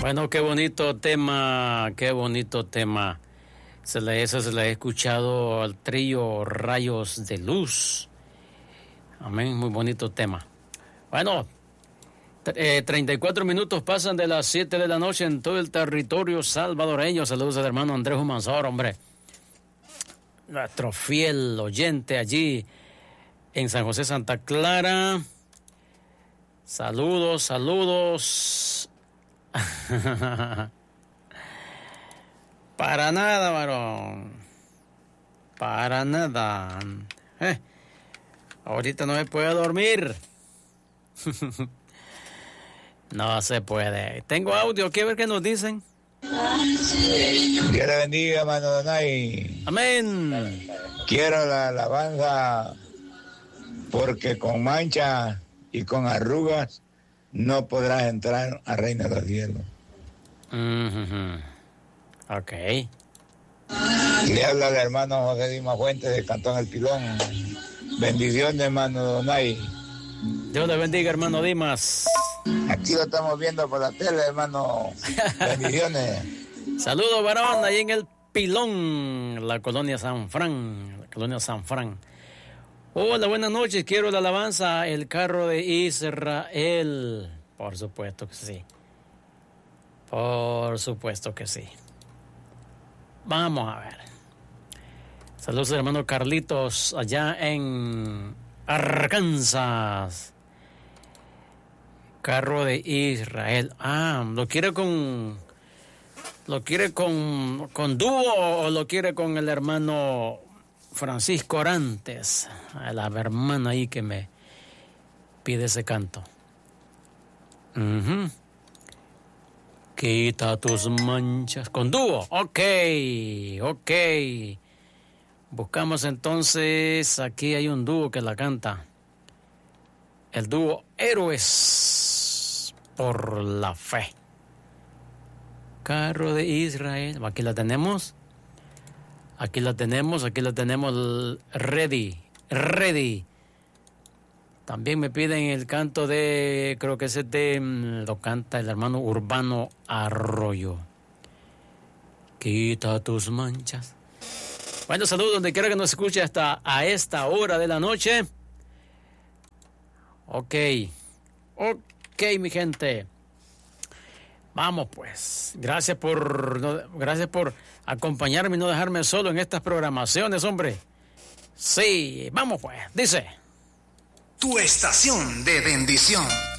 Bueno, qué bonito tema, qué bonito tema. Eso se le he escuchado al trío Rayos de Luz. Amén, muy bonito tema. Bueno, 34 minutos pasan de las 7 de la noche en todo el territorio salvadoreño. Saludos al hermano Andrés Humansor, hombre. Nuestro fiel oyente allí en San José, Santa Clara. Saludos, saludos. Para nada, varón. Para nada. Ahorita no se puede dormir. No se puede. Tengo audio. ¿Qué ver qué nos dicen? Dios le bendiga, hermano Donay. Amén. Quiero la alabanza porque con mancha y con arrugas no podrás entrar a Reina de los Cielos. Ok. Le habla el hermano José Dimas Fuentes del Cantón El Pilón. Bendiciones, hermano Donay. Dios le bendiga, hermano Dimas. Aquí lo estamos viendo por la tele, hermano. Bendiciones. Saludos, varón, ahí en El Pilón, la colonia San Fran. Hola, buenas noches. Quiero la alabanza, el carro de Israel. Por supuesto que sí. Por supuesto que sí. Vamos a ver. Saludos, hermano Carlitos, allá en Arkansas. Carro de Israel. ¿Lo quiere con dúo o lo quiere con el hermano Francisco Orantes? La hermana ahí que me pide ese canto. Quita tus manchas. Con dúo. Ok. Buscamos entonces. Aquí hay un dúo que la canta. El dúo Héroes por la Fe. Carro de Israel. Aquí la tenemos. Ready. También me piden el canto de, creo que lo canta el hermano Urbano Arroyo. Quita tus manchas. Bueno, saludos donde quiera que nos escuche hasta a esta hora de la noche. Ok, mi gente. Vamos pues. Gracias por acompañarme y no dejarme solo en estas programaciones, hombre. Sí, vamos pues. Dice. Tu estación de bendición.